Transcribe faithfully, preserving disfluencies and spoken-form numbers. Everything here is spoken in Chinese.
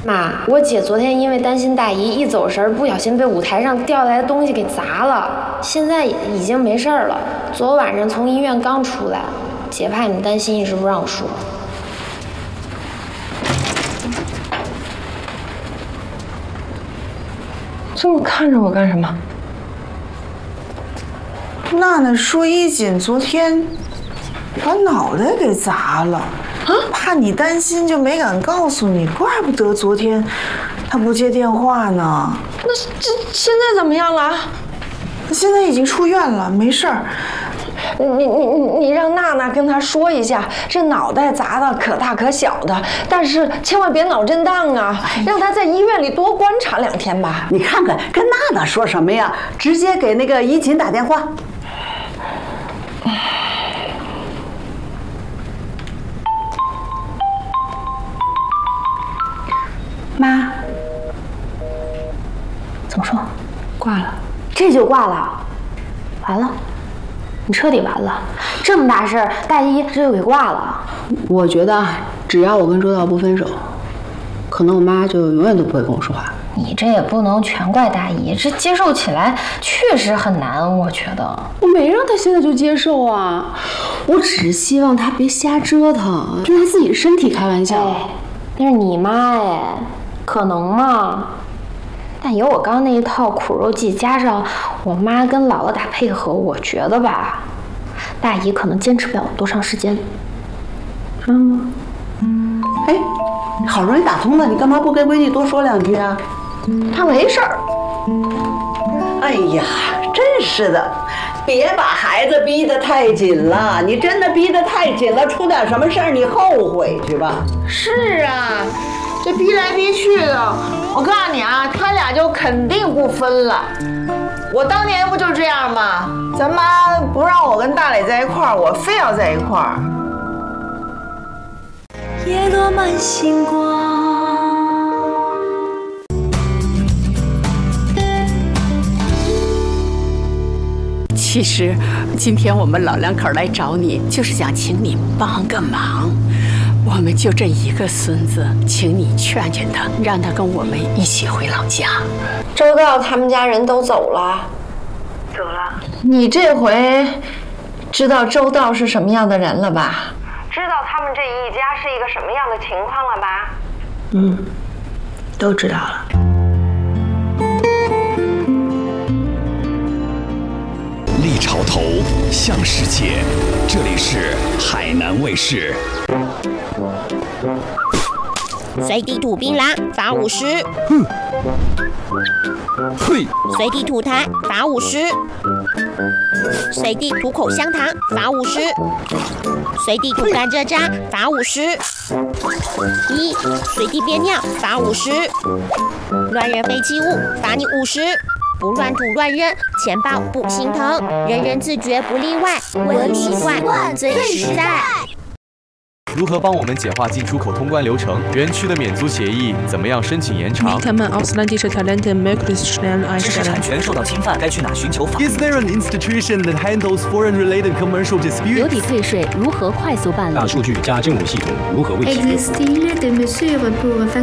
妈，我姐昨天因为担心大姨一走神，不小心被舞台上掉下来的东西给砸了，现在已经没事了。昨晚上从医院刚出来，姐怕你们担心，一直不让我说。 这么看着我干什么？ 娜娜说一锦昨天把脑袋给砸了，啊，怕你担心就没敢告诉你，怪不得昨天她不接电话呢。 那这现在怎么样了？ 现在已经出院了，没事儿。 你你你你让娜娜跟她说一下，这脑袋砸的可大可小的，但是千万别脑震荡啊，让她在医院里多观察两天吧。 你看看跟娜娜说什么呀？直接给那个一锦打电话。 妈，怎么说？挂了？这就挂了？完了。你彻底完了！这么大事儿，大姨这就给挂了。 我觉得只要我跟周道不分手，可能我妈就永远都不会跟我说话。 你这也不能全怪大姨，这接受起来确实很难。我觉得我没让她现在就接受啊，我只是希望她别瞎折腾，就拿自己身体开玩笑。 哎，那是你妈哎，可能吗？但有我刚刚那一套苦肉计，加上我妈跟姥姥打配合，我觉得吧，大姨可能坚持不了多长时间。 真的吗？ 哎，好容易打通了，你干嘛不跟闺女多说两句啊？ 她没事儿。 哎呀，真是的，别把孩子逼得太紧了，你真的逼得太紧了，出点什么事儿你后悔去吧。 是啊。这逼来逼去的，我告诉你啊，他俩就肯定不分了。我当年不就这样吗？咱妈不让我跟大磊在一块儿，我非要在一块儿。 叶落满星光。 其实，今天我们老两口来找你，就是想请你帮个忙。我们就这一个孙子，请你劝劝他，让他跟我们一起回老家。 周道他们家人都走了， 走了。 你这回知道周道是什么样的人了吧？ 知道他们这一家是一个什么样的情况了吧？ 嗯，都知道了。 立潮头，向世界，这里是海南卫视。 随地吐槟榔罚五十。 哼。嘿。 随地吐痰罚五十。随地吐口香糖罚五十。随地吐甘蔗渣罚五十。一，随地便尿罚五十。乱扔废弃物罚你五十。不乱吐乱扔，钱包不心疼，人人自觉不例外，文明习惯最实在。 如何帮我们简化进出口通关流程？园区的免租协议怎么样申请延长？ ausländische Talente möglichst schnell einstellen。 知识产权受到侵犯，该去哪寻求法？ Is there an institution that handles foreign-related commercial disputes？ 留抵退税如何快速办理？ 大数据加政务系统如何为其用？